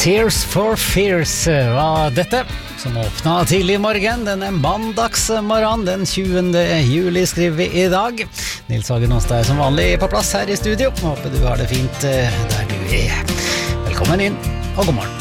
Tears for Fears var dette, som åpnet tidlig i morgen. Denne mandagsmorgen, den 20. juli skriver vi i dag. Nils Hagen Aastad er som vanlig på plass her i studio. Håper du har det fint der du er. Velkommen inn, og god morgen.